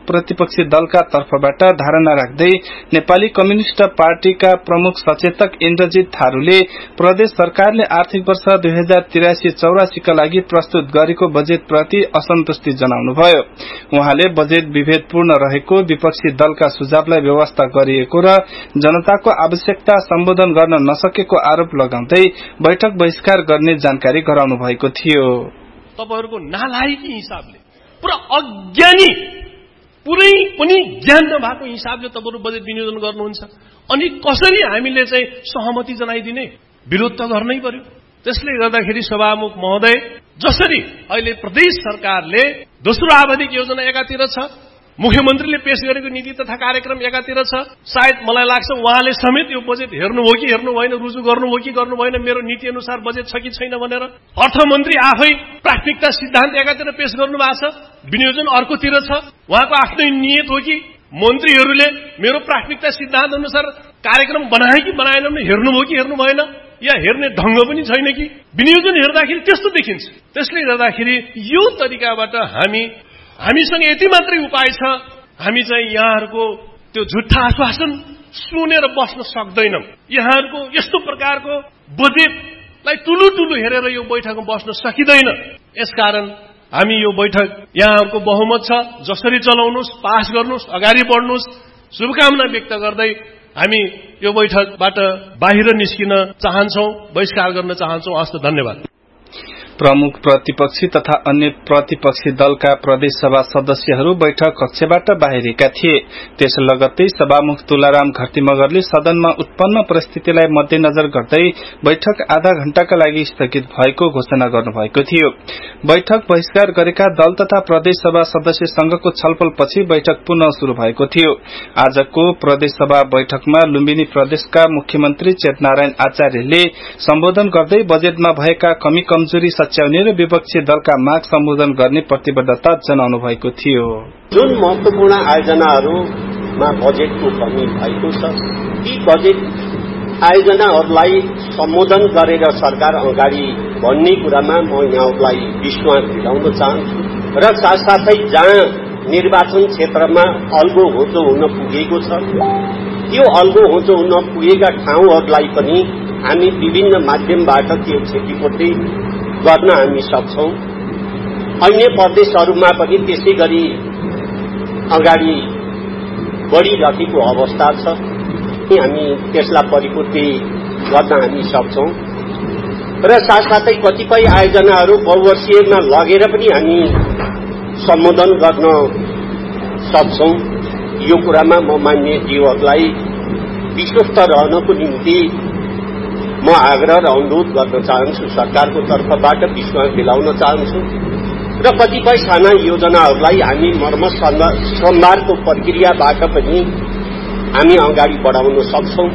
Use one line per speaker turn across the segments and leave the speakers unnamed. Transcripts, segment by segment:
प्रतिपक्षी दलका तर्फबाट धारणा राख्दै नेपाली कम्युनिष्ट पार्टीका प्रमुख सचेतक इन्द्रजित थारूले प्रदेश सरकारले आर्थिक वर्ष 2083-84 का लागि प्रस्तुत गरेको बजेट प्रति असन्तुष्टि जनाउनुभयो। उहाँले बजेट विभेदपूर्ण रहेको, विपक्षी दलका सुझावलाई व्यवस्था गरिएको र जनताको आवश्यकता सम्बोधन गर्न नसकेको आरोप लगाउँदै बैठक बहिष्कार गर्ने जानकारी गराउनु भएको थियो।
तपाईहरुको नालायकी हिसाबले, पुरा अज्ञानी, पुरै पनि ज्ञान नभएको हिसाबले तपाईहरु बजेट विनियोजन गर्नुहुन्छ। अनि कसरी हामीले चाहिँ सहमति जनाइदिने? विरोध त गर्नै पर्यो। त्यसले गर्दाखेरि सभामुख महोदय, जसरी अहिले प्रदेश सरकारले दोस्रो आवधिक योजना एकातिर छ, मुख्यमन्त्रीले पेश गरेको नीति तथा कार्यक्रम एकातिर छ, सायद मलाई लाग्छ उहाँले समेत यो बजेट हेर्नुभयो कि हेर्नु भएन, रुजु गर्नुभयो कि गर्नु भएन, मेरो नीति अनुसार बजेट छ कि छैन भनेर। अर्थमन्त्री आफै प्राथमिकता सिद्धान्त एकातिर पेश गर्नु भएको छ, विनियोजन अर्कोतिर छ। उहाँको आफ्नै नियत हो कि मन्त्रीहरूले मेरो प्राथमिकता सिद्धान्त अनुसार कार्यक्रम बनाए कि बनाएन, हेर्नुभयो कि हेर्नु भएन, या हेर्ने ढंग पनि छैन कि? विनियोजन हेर्दाखेरि त्यस्तो देखिन्छ। त्यसले गर्दाखेरि यो तरिकाबाट हामीसँग यति मात्रै उपाय छ, हामी चाहिँ यहाँहरूको त्यो झुट्टा आश्वासन सुनेर बस्न सक्दैनौं। यहाँहरूको यस्तो प्रकारको बजेटलाई ठुलो हेरेर यो बैठकमा बस्न सकिँदैन। यसकारण हामी यो बैठक, यहाँहरूको बहुमत छ, जसरी चलाउनुस्, पास गर्नुस्, अगाडि बढ्नुस्, शुभकामना व्यक्त गर्दै हामी यो बैठकबाट बाहिर निस्किन चाहन्छौं, बहिष्कार गर्न चाहन्छौं। हस्त, धन्यवाद।
प्रमुख प्रतिपक्षी तथा अन्य प्रतिपक्षी दलका प्रदेश सभा सदस्यहरू बैठक कक्षबाट बाहिरिएका थिए। त्यस लगत्तै सभामुख तुलाराम घरती मगरले सदनमा उत्पन्न परिस्थितिलाई मध्यनजर गर्दै बैठक आधा घण्टाका लागि स्थगित भएको घोषणा गर्नुभएको थियो। बैठक बहिष्कार गरेका दल तथा प्रदेश सभा सदस्य संघको छलफलपछि बैठक पुनः शुरू भएको थियो। आजको प्रदेश सभा बैठकमा लुम्बिनी प्रदेशका मुख्यमन्त्री चेतनारायण आचार्यले सम्बोधन गर्दै बजेटमा भएका कमी कमजोरी सच्याउने र विपक्षी दलका माग सम्बोधन गर्ने प्रतिबद्धता जनाउनु भएको थियो।
जुन महत्वपूर्ण आयोजनाहरूमा बजेटको कमी भएको छ, ती बजेट आयोजनाहरूलाई सम्बोधन गरेर सरकार अगाडि बढ्ने कुरामा म यहाँहरूलाई विश्वास दिलाउन चाहन्छु र साथसाथै जहाँ निर्वाचन क्षेत्रमा अल्गो होचो हुन पुगेको छ, त्यो अल्गो होचो हुन पुगेका ठाउँहरूलाई पनि हामी विभिन्न माध्यमबाट त्यो क्षतिपूर्ति गर्न हामी सक्छौं। अन्य प्रदेशहरूमा पनि त्यसै गरी अगाडि बढिरहेको अवस्था छ, हामी त्यसलाई परिपूर्ति गर्न हामी सक्छौं र साथसाथै कतिपय आयोजनाहरू बहुवर्षीयमा लगेर पनि हामी सम्बोधन गर्न सक्छौं। यो कुरामा म मान्य जीवहरूलाई विश्वस्त रहनको निम्ति म आग्रह र अनुरोध गर्न चाहन्छु, सरकारको तर्फबाट विश्वास दिलाउन चाहन्छु र कतिपय साना योजनाहरूलाई हामी मर्म सम्भारको प्रक्रियाबाट पनि हामी अगाडि बढाउन सक्छौं।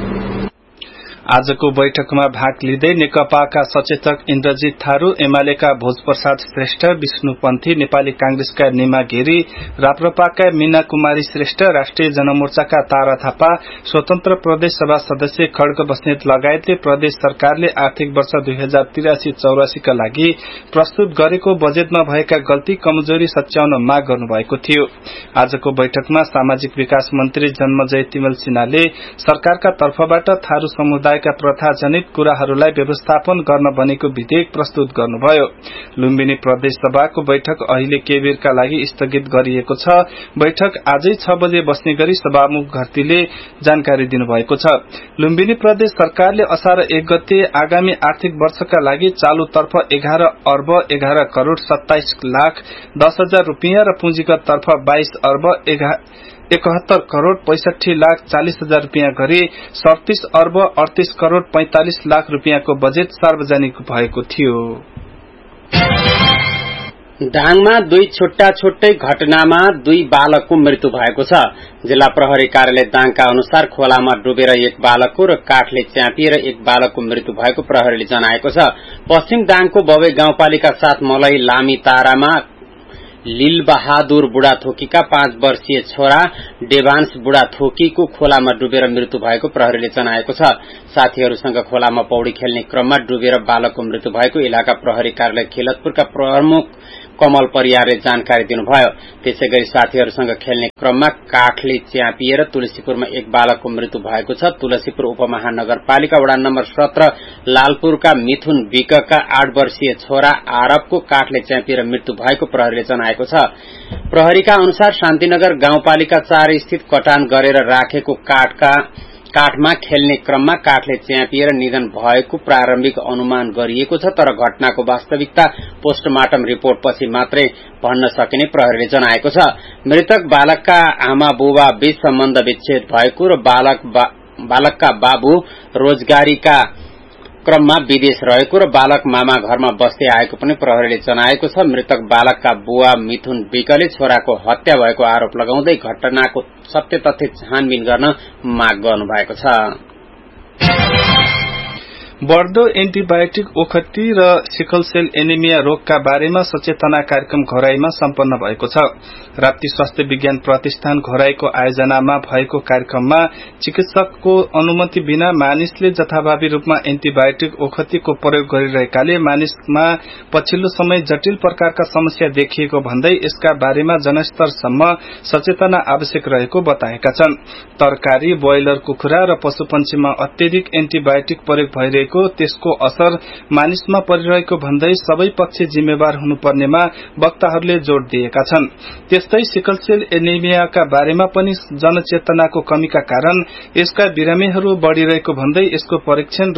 आजको बैठकमा भाग लिँदै नेकपाका सचेतक इन्द्रजित थारू, एमालेका भोजप्रसाद श्रेष्ठ, विष्णुपन्थी, नेपाली कांग्रेसका निमा घेरी, राप्रपाका मीना कुमारी श्रेष्ठ, राष्ट्रिय जनमोर्चाका तारा थापा, स्वतन्त्र प्रदेश सभा सदस्य खड्ग बस्नेत लगायतले प्रदेश सरकारले आर्थिक वर्ष 2083-84 का लागि प्रस्तुत गरेको बजेटमा भएका गल्ती कमजोरी सच्याउन माग गर्नुभएको थियो। आजको बैठकमा सामाजिक विकास मन्त्री जन्मजय तिमल सिन्हाले सरकारका तर्फबाट थारू समुदाय प्रथाजनित कुराहरूलाई व्यवस्थापन गर्न बनेको विधेयक प्रस्तुत गर्नुभयो। लुम्बिनी प्रदेश सभाको बैठक अहिले केबीरका लागि स्थगित गरिएको छ। बैठक आजै 6 बजे बस्ने गरी सभामुख घरतीले जानकारी दिनुभएको छ। लुम्बिनी प्रदेश सरकारले असार 1 गते आगामी आर्थिक वर्षका लागि चालुतर्फ 11 अर्ब 11 करोड़ 27 लाख 10 हजार रुपियाँ र पुँजीगत तर्फ 22 अर्ब 71 करोड़ 65 लाख 40 हजार रुपियाँ गरी 37 अर्ब 38 करोड़ 45 लाख रुपियाँको बजेट सार्वजनिक भएको थियो।
डाङमा 2 छुट्टै घटनामा 2 बालकको मृत्यु भएको छ। जिल्ला प्रहरी कार्यालय दाङका अनुसार खोलामा डुबेर 1 बालकको र काठले च्यापिएर 1 बालकको मृत्यु भएको प्रहरीले जनाएको छ। पश्चिम दाङको बवे गाउँपालिका 7 मलई लामी तारामा लीलबहादुर बुढाथोकीका 5 वर्षीय छोरा देवांश बुढाथोकीको खोलामा डुबेर मृत्यु भएको प्रहरीले जनाएको छ। साथीहरूसँग खोलामा पौडी खेल्ने क्रममा डुबेर बालकको मृत्यु भएको इलाका प्रहरी कार्यालय खेलतपुरका प्रमुख कमल परियारले जानकारी दिनुभयो। त्यसैगरी साथीहरूसँग खेल्ने क्रममा काठले च्यापिएर तुलसीपुरमा एक बालकको मृत्यु भएको छ। तुलसीपुर उपमहानगरपालिका वडा नम्बर 17 लालपुरका मिथुन विकका 8 वर्षीय छोरा आरबको काठले च्यापिएर मृत्यु भएको प्रहरीले जनाएको छ। प्रहरीका अनुसार शान्तिनगर गाउँपालिका 4 स्थित कटान गरेर राखेको काठमा खेल्ने क्रममा काठले च्यापिएर निधन भएको प्रारम्भिक अनुमान गरिएको छ। तर घटनाको वास्तविकता पोस्टमार्टम रिपोर्टपछि मात्रै भन्न सकिने प्रहरीले जनाएको छ। मृतक बालकका आमा बुबा बीच सम्बन्ध विच्छेद भएको र बालकका बाबु रोजगारीका क्रममा विदेश रहेको र बालक मामा घरमा बस्दै आएको पनि प्रहरीले जनाएको छ। मृतक बालकका बुवा मिथुन विकले छोराको हत्या भएको आरोप लगाउँदै घटनाको सत्य तथ्य छानबिन गर्न माग गर्नुभएको छ।
बढ़दो एन्टिबायोटिक ओखती र सिकल सेल एनिमिया रोगका बारेमा सचेतना कार्यक्रम घोराईमा सम्पन्न भएको छ। राप्ती स्वास्थ्य विज्ञान प्रतिष्ठान घोराईको आयोजनामा भएको कार्यक्रममा चिकित्सकको अनुमति बिना मानिसले जथाभावी रूपमा एन्टिबायोटिक ओखतीको प्रयोग गरिरहेकाले मानिसमा पछिल्लो समय जटिल प्रकारका समस्या देखिएको भन्दै यसका बारेमा जनस्तरसम्म सचेतना आवश्यक रहेको बताएका छन्। तरकारी, ब्रोइलर कुखुरा र पशुपन्छीमा अत्यधिक एन्टिबायोटिक प्रयोग भइरहेको त्यसको असर मानिसमा परिरहेको भन्दै सबै पक्ष जिम्मेवार हुनुपर्नेमा वक्ताहरूले जोड़ दिएका छन्। त्यस्तै सिकल सेल एनिमियाका बारेमा पनि जनचेतनाको कमीका कारण यसका बिरामीहरू बढ़िरहेको भन्दै यसको परीक्षण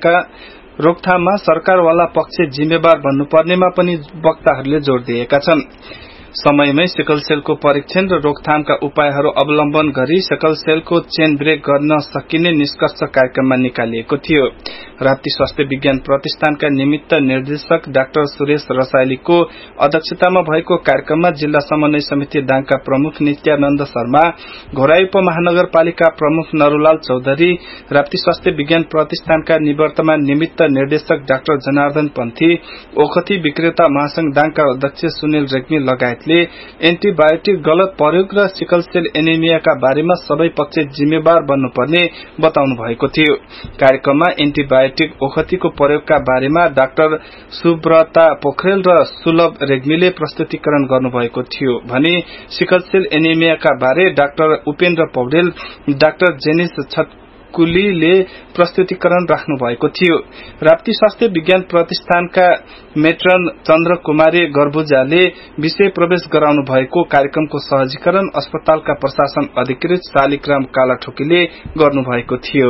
रोकथाममा सरकारवाला पक्ष जिम्मेवार भन्नुपर्नेमा पनि वक्ताहरूले जोड़ दिएका छन्। समयमै सिकल सेलको परीक्षण र रोकथामका उपायहरू अवलम्बन गरी सिकल सेलको चेन ब्रेक गर्न सकिने निष्कर्ष कार्यक्रममा निकालिएको थियो। राप्ती स्वास्थ्य विज्ञान प्रतिष्ठानका निमित्त निर्देशक डाक्टर सुरेश रसाइलीको अध्यक्षतामा भएको कार्यक्रममा जिल्ला समन्वय समिति दाङका प्रमुख नित्यानन्द शर्मा, घोराई उपमहानगरपालिका प्रमुख नरुलाल चौधरी, राप्ती स्वास्थ्य विज्ञान प्रतिष्ठानका निवर्तमान निमित्त निर्देशक डाक्टर जनार्दन पन्थी, ओखती विक्रेता महासंघ दाङका अध्यक्ष सुनिल रेग्मी लगायतले एन्टिबायोटिक गलत प्रयोग र सिकल सेल एनिमियाका बारेमा सबै पक्ष जिम्मेवार बन्नुपर्ने बताउनु भएको थियो। कार्यक्रममा एन्टिबायोटिक ओखतीको प्रयोगका बारेमा डाक्टर सुब्रता पोखरेल र सुलभ रेग्मीले प्रस्तुतिकरण गर्नुभएको थियो भने सिकल सेल एनिमियाका बारे doctor Upendra Paudel, doctor Janice छटकुलीले प्रस्तुतिकरण राख्नु भएको थियो। राप्ती स्वास्थ्य विज्ञान प्रतिष्ठानका मेट्रन चन्द्र कुमारी गर्बुजाले विषय प्रवेश गराउनु भएको कार्यक्रमको सहजीकरण अस्पतालका प्रशासन अधिकृत शालिग्राम कालाठोकीले गर्नुभएको थियो।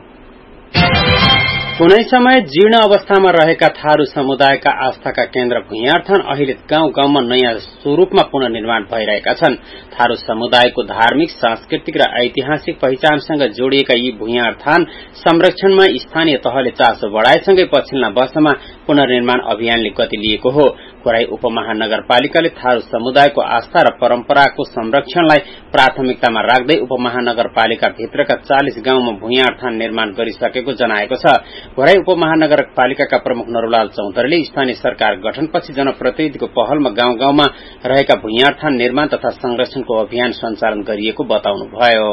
कुनै समय जीर्ण अवस्थामा रहेका थारू समुदायका आस्थाका केन्द्र भुइँयारथान अहिले गाउँ गाउँमा नयाँ स्वरूपमा पुनर्निर्माण भइरहेका छन्। थारू समुदायको धार्मिक, सांस्कृतिक र ऐतिहासिक पहिचानसँग जोडिएका यी भुइँयारथान संरक्षणमा स्थानीय तहले चासो बढ़ाएसँगै पछिल्ला वर्षमा पुनर्निर्माण अभियानले गति लिएको हो। घोराई उपमहानगरपालिकाले थारू समुदायको आस्था र परम्पराको संरक्षणलाई प्राथमिकतामा राख्दै उपमहानगरपालिका भित्रका 40 गाउँमा भुइँयारथान निर्माण गरिसकेको जनाएको छ। घोराई उपमहानगरपालिकाका प्रमुख नरुलाल चौधरीले स्थानीय सरकार गठनपछि जनप्रतिनिधिको पहलमा गाउँ गाउँमा रहेका भुइँयारथान निर्माण तथा संरक्षणको अभियान सञ्चालन गरिएको बताउनुभयो।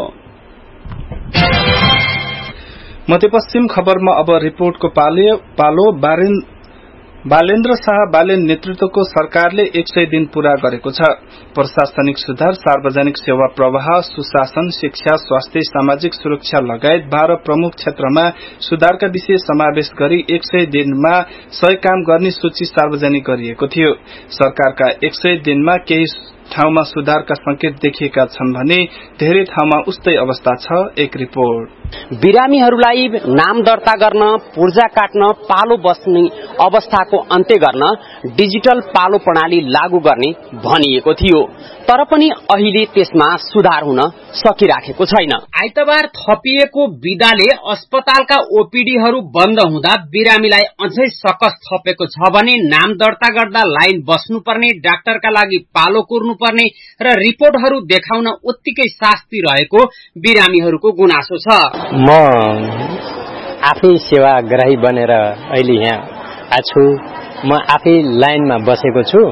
मध्यपश्चिम खबरमा अब रिपोर्टको पालो बालेन्द्र शाह बालेन नेतृत्वको सरकारले 100 दिन पूरा गरेको छ। प्रशासनिक सुधार, सार्वजनिक सेवा प्रवाह, सुशासन, शिक्षा, स्वास्थ्य, सामाजिक सुरक्षा लगायत 12 प्रमुख क्षेत्रमा सुधारका विषय समावेश गरी 100 दिनमा 100 काम गर्ने सूची सार्वजनिक गरिएको थियो। सरकारका 100 दिनमा केही ठाउँमा सुधारका संकेत देखिएका छन् भने धेरै ठाउँमा उस्तै अवस्था छ। एक रिपोर्ट।
बिरामीहरूलाई नाम दर्ता गर्न, पूर्जा काट्न, पालो बस्ने अवस्थाको अन्त्य गर्न डिजिटल पालो प्रणाली लागू गर्ने भनिएको थियो, तर पनि अहिले त्यसमा सुधार हुन सकिराखेको छैन। आइतबार थपिएको बिदाले अस्पतालका ओपीडीहरू बन्द हुँदा बिरामीलाई अझै सकस थपेको छ भने नाम दर्ता गर्दा लाइन बस्नुपर्ने, डाक्टरका लागि पालो कुर्नुपर्ने र रिपोर्टहरू देखाउन उत्तिकै शास्ति रहेको बिरामीहरूको गुनासो छ।
म आफै सेवाग्राही बनेर अहिले यहाँ छु। म आफै लाइनमा बसेको छु।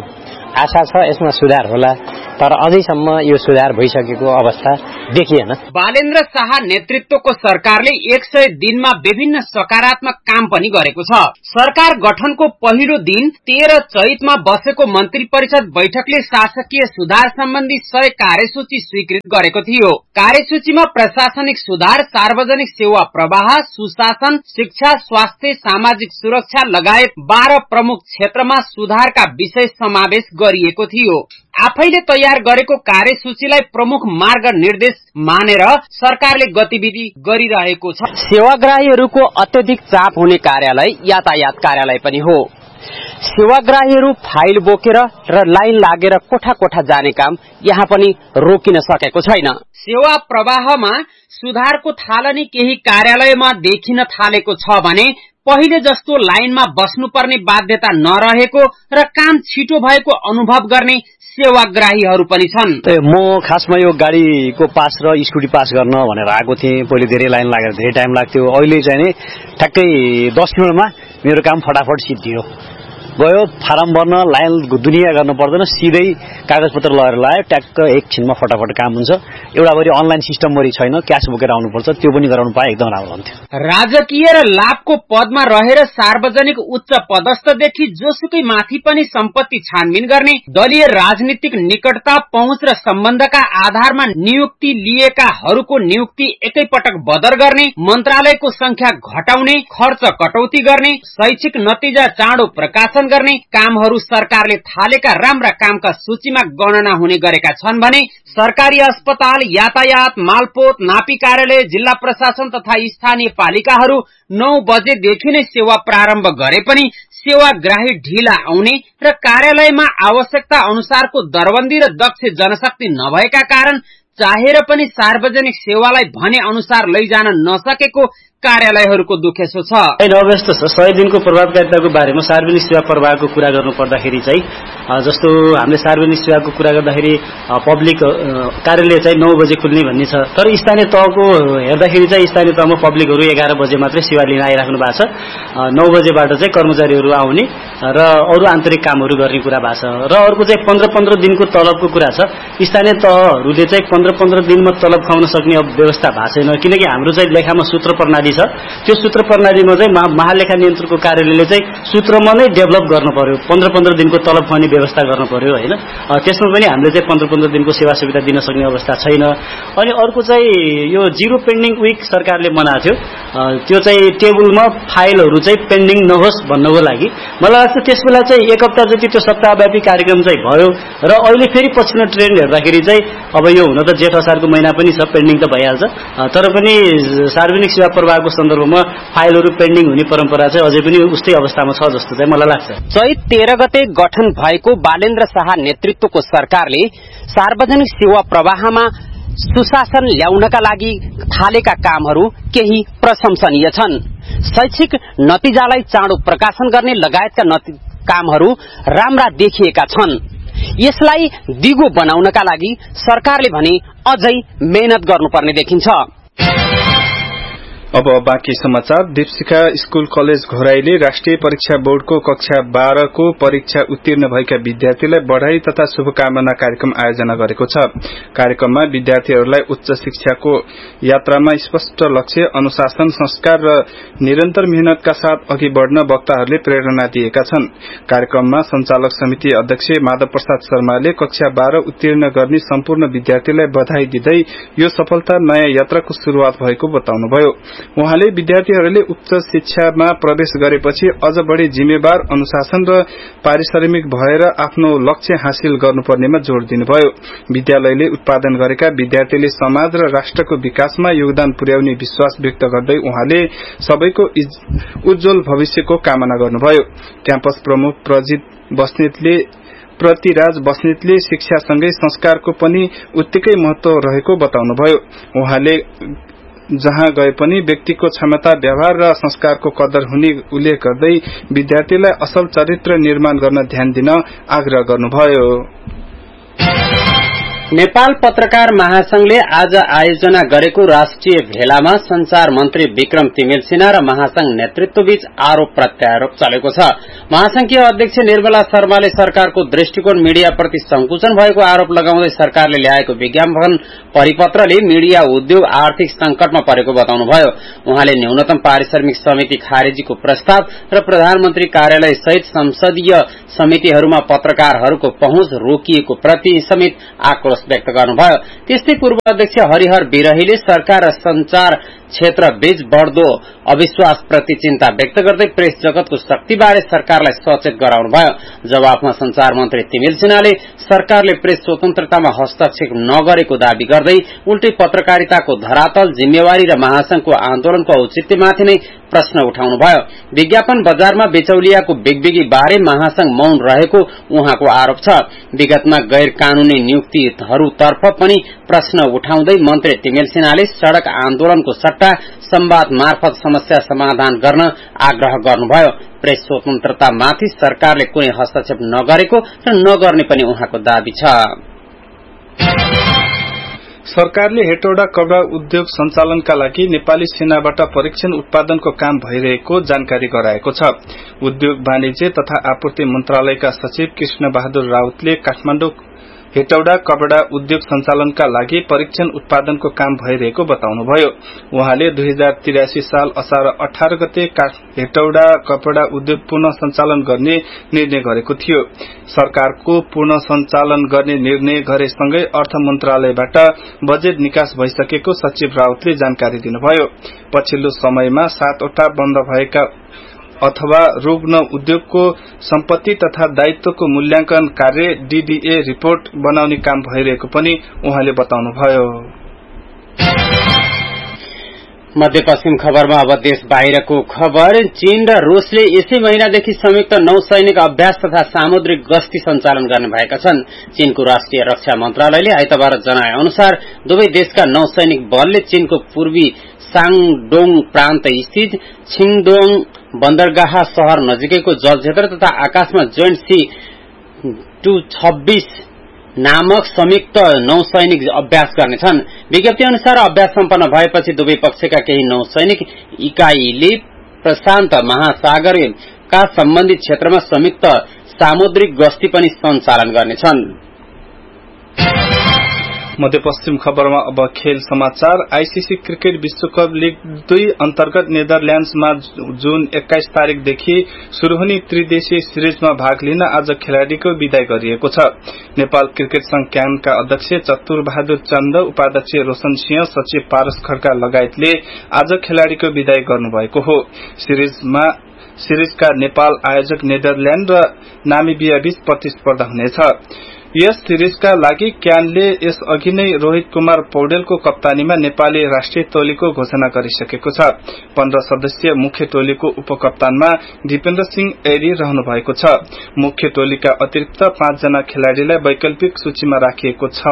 आशा छ यसमा सुधार होला, तर अझैसम्म यो सुधार भइसकेको अवस्था देखिएन।
बालेन्द्र शाह नेतृत्वको सरकारले 100 दिनमा विभिन्न सकारात्मक काम पनि गरेको छ। सरकार गठनको पहिलो दिन 13 चैतमा बसेको मन्त्री परिषद बैठकले शासकीय सुधार सम्बन्धी 100 कार्यसूची स्वीकृत गरेको थियो। कार्यसूचीमा प्रशासनिक सुधार, सार्वजनिक सेवा प्रवाह, सुशासन, शिक्षा, स्वास्थ्य, सामाजिक सुरक्षा लगायत 12 प्रमुख क्षेत्रमा सुधारका विषय समावेश गरिएको थियो। आफैले तयार गरेको कार्यसूचीलाई प्रमुख मार्ग निर्देश मानेर सरकारले गतिविधि गरिरहेको छ। सेवाग्राहीहरूको अत्यधिक चाप हुने कार्यालय यातायात कार्यालय पनि हो। सेवाग्राहीहरू फाइल बोकेर र लाइन लागेर कोठा कोठा जाने काम यहाँ पनि रोकिन सकेको छैन। सेवा प्रवाहमा सुधारको थालनी केही कार्यालयमा देखिन थालेको छ भने पहिले जस्तो लाइनमा बस्नुपर्ने बाध्यता नरहेको र काम छिटो भएको अनुभव गर्ने सेवाग्राहीहरू पनि छन्।
म खासमा यो गाडीको पास र स्कुटी पास गर्न भनेर आएको थिएँ। पहिले धेरै लाइन लागेर धेरै टाइम लाग्थ्यो। अहिले चाहिँ नि ठ्याक्कै 10 मिनटमा मेरो काम फटाफट सिद्धियो गयो। फारम भर्न लाइन दुनियाँ गर्नु पर्दैन, सिधै कागजपत्र लगेर लायो, ट्याक्क एकछिनमा फटाफट काम हुन्छ। एउटाभरि अनलाइन सिस्टमभरि छैन, क्यास बोकेर आउनुपर्छ, त्यो पनि गराउनु पाए एकदम राम्रो हुन्थ्यो।
राजकीय र लाभको पदमा रहेर सार्वजनिक उच्च पदस्थदेखि जोसुकै माथि पनि सम्पत्ति छानबिन गर्ने, दलीय राजनीतिक निकटता, पहुँच र सम्बन्धका आधारमा नियुक्ति लिएकाहरूको नियुक्ति एकैपटक बदर गर्ने, मन्त्रालयको संख्या घटाउने, खर्च कटौती गर्ने, शैक्षिक नतिजा चाँडो प्रकाशन गर्ने कामहरू सरकारले थालेका राम्रा कामका सूचीमा गणना हुने गरेका छन् भने सरकारी अस्पताल, यातायात, मालपोत, नापी कार्यालय, जिल्ला प्रशासन तथा स्थानीय पालिकाहरू 9 बजेदेखि नै सेवा प्रारम्भ गरे पनि सेवाग्राही ढिला आउने र कार्यालयमा आवश्यकता अनुसारको दरबन्दी र दक्ष जनशक्ति नभएका कारण चाहेर पनि सार्वजनिक सेवालाई भने अनुसार लैजान नसकेको कार्यालयहरूको दुखेसो छ।
अव्यस्त छ। 100 दिनको प्रभावकारिताको बारेमा सार्वजनिक सेवा प्रवाहको कुरा गर्नु पर्दाखेरि चाहिँ जस्तो हामीले सार्वजनिक सेवाको कुरा गर्दाखेरि पब्लिक कार्यालय चाहिँ 9 बजे खुल्ने भन्ने छ, तर स्थानीय तहको हेर्दाखेरि चाहिँ स्थानीय तहमा पब्लिकहरू 11 बजे मात्रै सेवा लिन आइराख्नु भएको छ। 9 बजेबाट चाहिँ कर्मचारीहरू आउने र अरू आन्तरिक कामहरू गर्ने कुरा भएको छ। र अर्को चाहिँ 15-15 दिनको तलबको कुरा छ। स्थानीय तहहरूले चाहिँ 15-15 दिनमा तलब खुवाउन सक्ने व्यवस्था भएको छैन, किनकि हाम्रो चाहिँ लेखामा सूत्र प्रणाली छ। त्यो सूत्र प्रणालीमा चाहिँ महालेखा नियन्त्रकको कार्यालयले चाहिँ सूत्रमा नै डेभलप गर्नु पर्यो, 15-15 दिनको तलब खुवाउने व्यवस्था गर्नु पर्यो हैन। त्यसमा पनि हामीले चाहिँ 15-15 दिनको सेवा सुविधा दिन सक्ने अवस्था छैन। अनि अर्को चाहिँ यो जिरो पेन्डिङ विक सरकारले बनाएको थियो, त्यो चाहिँ टेबलमा फाइलहरू चाहिँ पेन्डिङ नहोस् भन्नको लागि मलाई लाग्छ त्यसबेला चाहिँ 1 हप्ता जति त्यो सप्ताहव्यापी कार्यक्रम चाहिँ भयो। र अहिले फेरि पछिल्लो ट्रेन्ड हेर्दाखेरि चाहिँ अब यो हुन त जेठ असारको महिना पनि छ, पेन्डिङ त भइहाल्छ, तर पनि सार्वजनिक सेवा प्रवाहको सन्दर्भमा फाइलहरू पेन्डिङ हुने परम्परा चाहिँ अझै पनि उस्तै अवस्थामा छ जस्तो चाहिँ मलाई लाग्छ।
चैत 13 गते गठन भएको बालेन्द्र शाह नेतृत्वको सरकारले सार्वजनिक सेवा प्रवाहमा सुशासन ल्याउनका लागि थालेका कामहरू केही प्रशंसनीय छन्। शैक्षिक नतिजालाई चाँडो प्रकाशन गर्ने लगायतका कामहरू राम्रा देखिएका छन्। यसलाई दिगो बनाउनका लागि सरकारले भने अझै मेहनत गर्नुपर्ने देखिन्छ।
अब बाँकी समाचार। दीपशिखा स्कूल कलेज घोराईले राष्ट्रिय परीक्षा बोर्डको कक्षा 12 को परीक्षा उत्तीर्ण भएका विद्यार्थीलाई बधाई तथा शुभकामना कार्यक्रम आयोजना गरेको छ। कार्यक्रममा विद्यार्थीहरूलाई उच्च शिक्षाको यात्रामा स्पष्ट लक्ष्य, अनुशासन, संस्कार र निरन्तर मेहनतका साथ अघि बढ़न वक्ताहरूले प्रेरणा दिएका छन्। कार्यक्रममा संचालक समिति अध्यक्ष माधव प्रसाद शर्माले कक्षा 12 उत्तीर्ण गर्ने सम्पूर्ण विद्यार्थीलाई बधाई दिँदै यो सफलता नयाँ यात्राको शुरूआत भएको बताउनुभयो। उहाँले विद्यार्थीहरूले उच्च शिक्षामा प्रवेश गरेपछि अझ बढ़ी जिम्मेवार, अनुशासन र पारिश्रमिक भएर आफ्नो लक्ष्य हासिल गर्नुपर्नेमा जोड़ दिनुभयो। विद्यालयले उत्पादन गरेका विद्यार्थीले समाज र राष्ट्रको विकासमा योगदान पुर्याउने विश्वास व्यक्त गर्दै उहाँले सबैको उज्जवल भविष्यको कामना गर्नुभयो। क्याम्पस प्रमुख प्रतिराज बस्नेतले शिक्षासँगै संस्कारको पनि उत्तिकै महत्व रहेको बताउनुभयो। उहाँले जहाँ गए पनि व्यक्तिको क्षमता, व्यवहार र संस्कारको कदर हुने उल्लेख गर्दै विद्यार्थीलाई असल चरित्र निर्माण गर्न ध्यान दिन आग्रह गर्नुभयो।
नेपाल पत्रकार महासंघले आज आयोजना गरेको राष्ट्रिय भेलामा संचार मन्त्री विक्रम तिमेल सिन्हा र महासंघ नेतृत्वबीच आरोप प्रत्यारोप चलेको छ। महासंघीय अध्यक्ष निर्मला शर्माले सरकारको दृष्टिकोण मीडियाप्रति संकुचन भएको आरोप लगाउँदै सरकारले ल्याएको विज्ञापन परिपत्रले मीडिया उद्योग आर्थिक संकटमा परेको बताउनुभयो। उहाँले न्यूनतम पारिश्रमिक समिति खारेजीको प्रस्ताव र प्रधानमन्त्री कार्यालय सहित संसदीय समितिहरूमा पत्रकारहरूको पहुँच रोकिएको प्रति समेत आक्रोश व्यक्त गर्नुभयो। त्यस्तै पूर्व अध्यक्ष हरिहर बिरहीले सरकार र संचार क्षेत्र बीच बढ़दो अविश्वास प्रति चिन्ता व्यक्त गर्दै प्रेस जगतको शक्तिबारे सरकारलाई सचेत गराउनुभयो। जवाफमा संचार मन्त्री तिमेल सिन्हाले सरकारले प्रेस स्वतन्त्रतामा हस्तक्षेप नगरेको दावी गर्दै उल्टै पत्रकारिताको धरातल जिम्मेवारी र महासंघको आन्दोलनको औचित्यमाथि नै प्रश्न उठाउनुभयो। विज्ञापन बजारमा बिचौलियाको बिगबिगी बारे महासंघ मौन रहेको उहाँको आरोप छ। विगतमा गैर कानूनी नियुक्तिहरूतर्फ पनि प्रश्न उठाउँदै मन्त्री तिमेल सिन्हाले सड़क आन्दोलनको सट्टा संवाद मार्फत समस्या समाधान गर्न आग्रह गर्नुभयो। प्रेस स्वतन्त्रतामाथि सरकारले कुनै हस्तक्षेप नगरेको र नगर्ने पनि उहाँको दावी छ।
सरकारले हेटौडा कपड़ा उद्योग सञ्चालनका लागि नेपाली सेनाबाट परीक्षण उत्पादनको काम भइरहेको जानकारी गराएको छ। उद्योग वाणिज्य तथा आपूर्ति मन्त्रालयका सचिव कृष्ण बहादुर राउतले काठमाडौँ हेटौडा कपड़ा उद्योग सञ्चालनका लागि परीक्षण उत्पादनको काम भइरहेको बताउनुभयो। उहाँले 2083 साल असार 18 गते हेटौडा कपड़ा उद्योग पुनः सञ्चालन गर्ने निर्णय गरेको थियो। सरकारको पुनः सञ्चालन गर्ने निर्णय गरेसँगै अर्थ मन्त्रालयबाट बजेट निकास भइसकेको सचिव राउतले जानकारी दिनुभयो। पछिल्लो समयमा 7 वटा बन्द भएका अथवा रुग्ण उद्योगको सम्पत्ति तथा दायित्वको मूल्याङ्कन कार्य डीडीए रिपोर्ट बनाउने काम भइरहेको पनि उहाँले बताउनुभयो।
मध्यपश्चिम खबरमा अब देश बाहिरको खबर। चीन र रूसले यसै महिनादेखि संयुक्त नौसैनिक अभ्यास तथा सामुद्रिक गस्ती सञ्चालन गर्ने भएका छन्। चीनको राष्ट्रिय रक्षा मन्त्रालयले आइतबार जनाए अनुसार दुवै देशका नौसैनिक बलले चीनको पूर्वी सांगडोङ प्रान्त स्थित छिङडोङ बन्दरगाह शहर नजिकैको जलक्षेत्र तथा आकाशमा जोइन्ट सी 226 नामक संयुक्त नौसैनिक अभ्यास गर्नेछन्। विज्ञप्ति अनुसार अभ्यास सम्पन्न भएपछि दुवै पक्षका केही नौसैनिक इकाईले प्रशान्त महासागरका सम्बन्धित क्षेत्रमा संयुक्त सामुद्रिक गस्ती पनि सञ्चालन गर्नेछन्।
मध्यपश्चिम खबरमा अब खेल समाचार। आईसीसी क्रिकेट विश्वकप लीग 2 अन्तर्गत नेदरल्याण्ड्समा जुन 21 तारिकदेखि शुरू हुने त्रिदेशीय सिरिजमा भाग लिन आज खेलाड़ीको विदाई गरिएको छ। नेपाल क्रिकेट संघ क्यानका अध्यक्ष चतुर बहादुर चन्द, उपाध्यक्ष रोशन सिंह, सचिव पारस खड्का लगायतले आज खेलाड़ीको विदाई गर्नुभएको हो। सिरिजका नेपाल आयोजक नेदरल्याण्ड र नामिबिया बीच प्रतिस्पर्धा हुनेछ। यस सिरिजका लागि क्यानले यस अघि नै रोहित कुमार पौडेलको कप्तानीमा नेपाली राष्ट्रिय टोलीको घोषणा गरिसकेको छ। 15 सदस्यीय मुख्य टोलीको उपकप्तानमा दिपेन्द्र सिंह एरी रहनु भएको छ। मुख्य टोलीका अतिरिक्त 5 जना खेलाड़ीलाई वैकल्पिक सूचीमा राखिएको छ।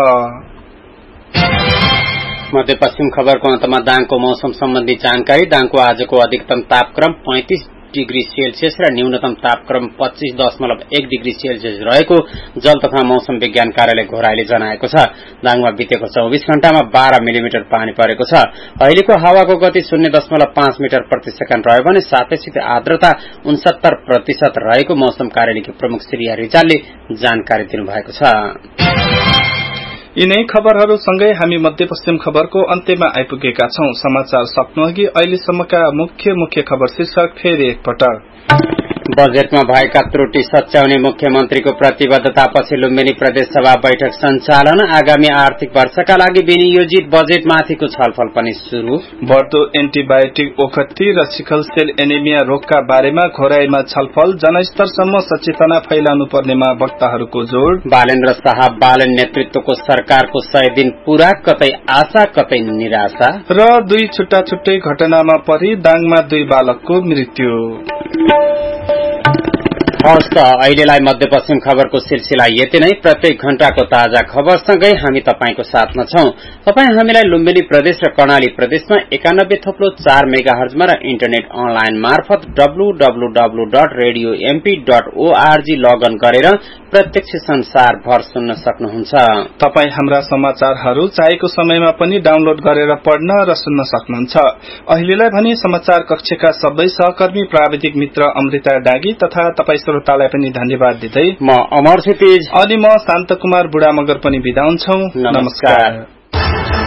मध्यपश्चिम खबरको अन्तमा दाङको मौसम सम्बन्धी जानकारी। दाङको आजको अधिकतम तापक्रम 35 डिग्री सेल्सियस र न्यूनतम तापक्रम 25.1 डिग्री सेल्सियस रहेको जल तथा मौसम विज्ञान कार्यालय घोराईले जनाएको छ। दाङमा बितेको 24 घण्टामा 12 मिलिमिटर पानी परेको छ। अहिलेको हावाको गति 0.5 मिटर प्रति सेकेन्ड रह्यो भने सापेक्षिक आर्द्रता 69% रहेको मौसम कार्यालयकी प्रमुख श्री रिजालले जानकारी दिनुभएको छ।
यिनै खबरहरूसँगै हामी मध्यपश्चिम खबरको अन्त्यमा आइपुगेका छौं। समाचार सक्नुअघि अहिलेसम्मका मुख्य खबर शीर्षक फेरि एकपटक।
बजेटमा भएका त्रुटि सच्याउने मुख्यमन्त्रीको प्रतिबद्धतापछि लुम्बिनी प्रदेश सभा बैठक सञ्चालन। आगामी आर्थिक वर्षका लागि विनियोजित बजेटमाथिको छलफल पनि शुरू।
बढ्दो एन्टिबायोटिक ओखती र सिकल सेल एनेमिया रोगका बारेमा घोराईमा छलफल। जनस्तरसम्म सचेतना फैलाउनु पर्नेमा वक्ताहरूको जोड़।
बालेन्द्र शाह बालन नेतृत्वको सरकारको 100 दिन पूरा, कतै आशा कतै निराशा।
र 2 छुट्टा-छुट्टै घटनामा परि दाङमा 2 बालकको मृत्यु।
हवस् त अहिलेलाई मध्यपश्चिम खबरको सिलसिला यति नै। प्रत्येक घण्टाको ताजा खबरसँगै हामी तपाईंको साथमा छौं। तपाई हामीलाई लुम्बिनी प्रदेश र कर्णाली प्रदेशमा 91.4 मेगाहर्जमा र इन्टरनेट अनलाइन मार्फत www.radiomp.org लगइन गरेर प्रत्यक्ष संसारभर सुन्न सक्नुहुन्छ।
तपाई हाम्रा समाचारहरू चाहेको समयमा पनि डाउनलोड गरेर पढ्न र सुन्न सक्नुहुन्छ। अहिलेलाई भने समाचार कक्षका सबै सहकर्मी प्राविधिक मित्र अमृता डागी तथा तपाई श्रोतालाई पनि धन्यवाद दिँदै
म अमर क्षितिज
अनि म शान्त कुमार बुढा मगर पनि बिदा हुन्छौ। नमस्कार।